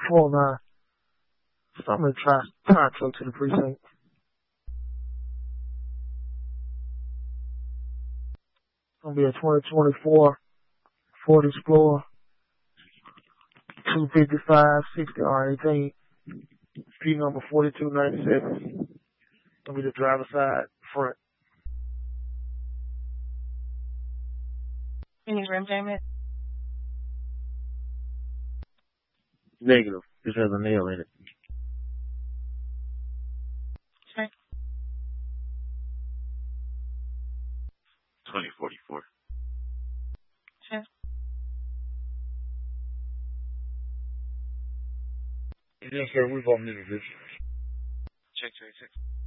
409. So I'm going to try truck to the precinct. It's going to be a 2024 Ford Explorer, 255, 60 R18, street number 4297. Going to be the driver's side front. Any rim payment? Negative. This has a nail in it. Okay. 2044. Okay. Yes, sir. We've all needed this. Check 26.